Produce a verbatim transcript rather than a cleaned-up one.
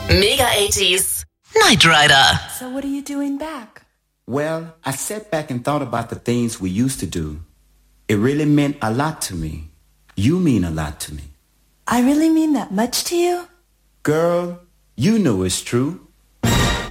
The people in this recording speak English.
Mega eighties Night Rider. So what are you doing back? Well, I sat back and thought about the things we used to do. It really meant a lot to me. You mean a lot to me. I really mean that much to you? Girl, you know it's true.